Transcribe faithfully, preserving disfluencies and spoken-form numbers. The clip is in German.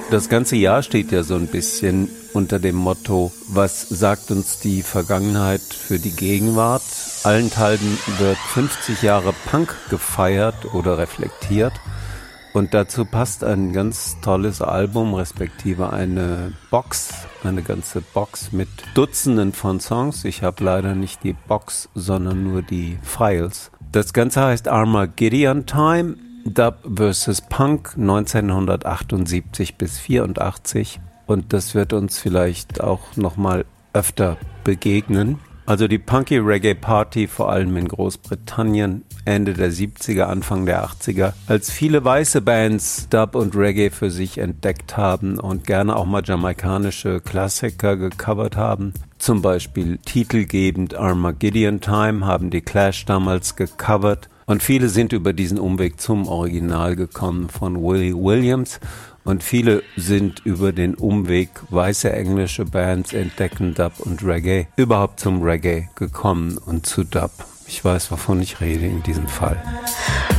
Das ganze Jahr steht ja so ein bisschen unter dem Motto, was sagt uns die Vergangenheit für die Gegenwart? Allenthalben wird fünfzig Jahre Punk gefeiert oder reflektiert. Und dazu passt ein ganz tolles Album, respektive eine Box, eine ganze Box mit Dutzenden von Songs. Ich habe leider nicht die Box, sondern nur die Files. Das Ganze heißt Armageddon Time, Dub versus Punk neunzehnhundertachtundsiebzig bis vierundachtzig. Und das wird uns vielleicht auch nochmal öfter begegnen. Also die Punky Reggae Party, vor allem in Großbritannien, Ende der siebziger, Anfang der achtziger, als viele weiße Bands Dub und Reggae für sich entdeckt haben und gerne auch mal jamaikanische Klassiker gecovert haben. Zum Beispiel titelgebend Armageddon Time haben die Clash damals gecovert. Und viele sind über diesen Umweg zum Original gekommen von Willie Williams. Und viele sind über den Umweg weiße englische Bands entdecken Dub und Reggae überhaupt zum Reggae gekommen und zu Dub. Ich weiß, wovon ich rede in diesem Fall.